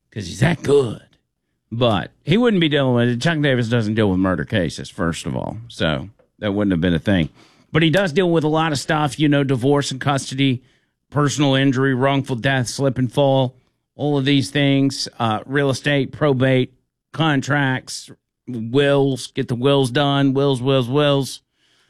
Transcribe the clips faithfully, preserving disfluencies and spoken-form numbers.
because he's that good. But he wouldn't be dealing with it. Chuck Davis doesn't deal with murder cases, first of all. So that wouldn't have been a thing. But he does deal with a lot of stuff, you know, divorce and custody, personal injury, wrongful death, slip and fall, all of these things, uh, real estate, probate, contracts, wills, get the wills done, wills, wills, wills.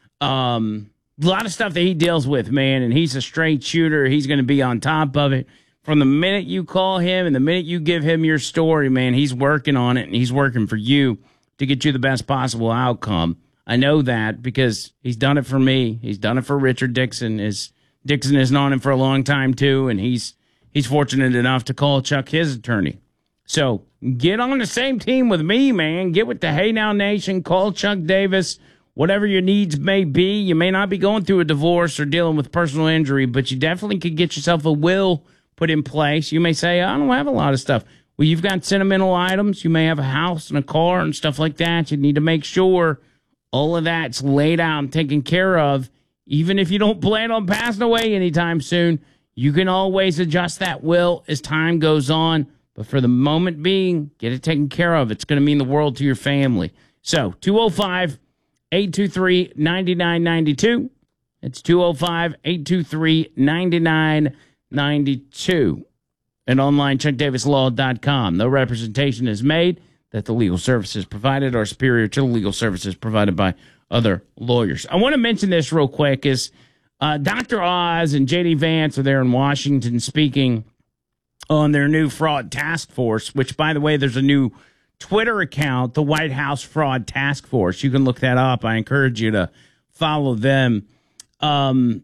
Um, a lot of stuff that he deals with, man, and he's a straight shooter. He's going to be on top of it. From the minute you call him and the minute you give him your story, man, he's working on it, and he's working for you to get you the best possible outcome. I know that because he's done it for me. He's done it for Richard Dixon. His, Dixon has known him for a long time, too, and he's he's fortunate enough to call Chuck his attorney. So get on the same team with me, man. Get with the Hey Now Nation. Call Chuck Davis. Whatever your needs may be, you may not be going through a divorce or dealing with personal injury, but you definitely could get yourself a will put in place. You may say, I don't have a lot of stuff. Well, you've got sentimental items. You may have a house and a car and stuff like that. You need to make sure all of that's laid out and taken care of. Even if you don't plan on passing away anytime soon, you can always adjust that will as time goes on. But for the moment being, get it taken care of. It's going to mean the world to your family. So, two oh five, eight two three, nine nine nine two. It's two oh five, eight two three, nine nine nine two. And online, chuck davis law dot com. No representation is made that the legal services provided are superior to the legal services provided by other lawyers. I want to mention this real quick is uh, Doctor Oz and J D Vance are there in Washington speaking on their new fraud task force, which, by the way, there's a new Twitter account, the White House Fraud Task Force. You can look that up. I encourage you to follow them. Um,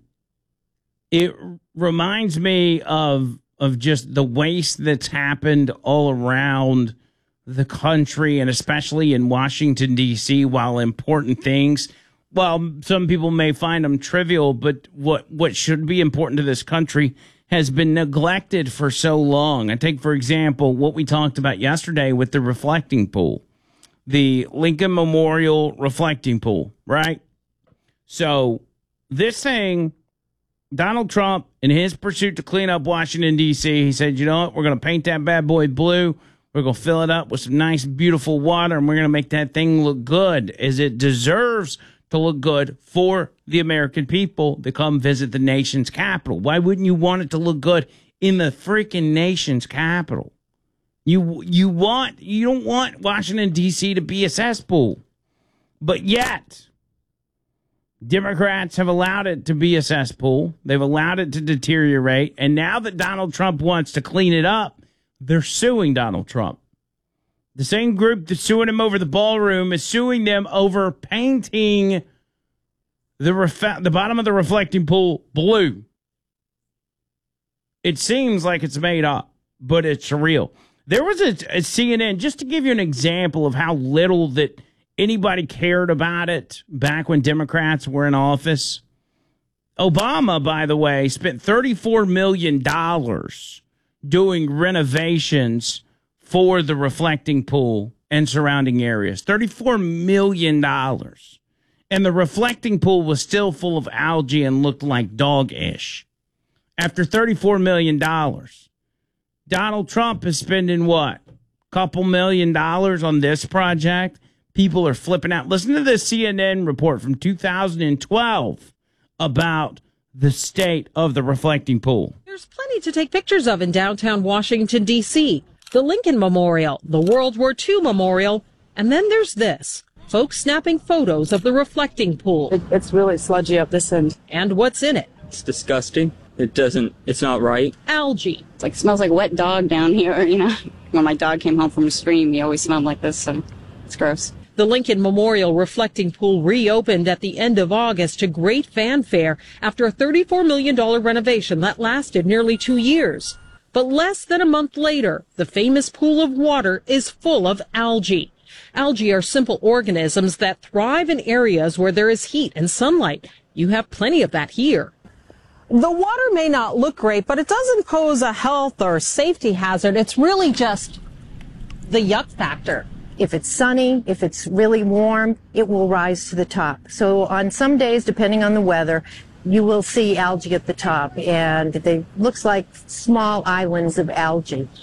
it reminds me of of just the waste that's happened all around the country, and especially in Washington, D C, while important things, while some people may find them trivial, but what, what should be important to this country has been neglected for so long. I take, for example, what we talked about yesterday with the reflecting pool, the Lincoln Memorial reflecting pool, right? So this thing, Donald Trump, in his pursuit to clean up Washington, D C, he said, you know what, we're going to paint that bad boy blue. We're going to fill it up with some nice, beautiful water, and we're going to make that thing look good as it deserves to look good for the American people that come visit the nation's capital. Why wouldn't you want it to look good in the freaking nation's capital? You you want you don't want Washington, D C to be a cesspool. But yet, Democrats have allowed it to be a cesspool. They've allowed it to deteriorate. And now that Donald Trump wants to clean it up, they're suing Donald Trump. The same group that's suing him over the ballroom is suing them over painting the ref- the bottom of the reflecting pool blue. It seems like it's made up, but it's real. There was a, a C N N, just to give you an example of how little that anybody cared about it back when Democrats were in office. Obama, by the way, spent thirty-four million dollars doing renovations for the reflecting pool and surrounding areas. thirty-four million dollars. And the reflecting pool was still full of algae and looked like dog-ish. After thirty-four million dollars, Donald Trump is spending what? Couple million dollars on this project? People are flipping out. Listen to this C N N report from two thousand twelve about the state of the reflecting pool. There's plenty to take pictures of in downtown Washington, D C. The Lincoln Memorial, the World War Two Memorial, and then there's this. Folks snapping photos of the reflecting pool. It, it's really sludgy up this end. And what's in it? It's disgusting. It doesn't, it's not right. Algae. It's like, smells like wet dog down here, you know. When my dog came home from a stream, he always smelled like this, so it's gross. The Lincoln Memorial reflecting pool reopened at the end of August to great fanfare after a thirty-four million dollars renovation that lasted nearly two years. But less than a month later, the famous pool of water is full of algae. Algae are simple organisms that thrive in areas where there is heat and sunlight. You have plenty of that here. The water may not look great, but it doesn't pose a health or safety hazard. It's really just the yuck factor. If it's sunny, if it's really warm, it will rise to the top. So on some days, depending on the weather, you will see algae at the top, and they looks like small islands of algae.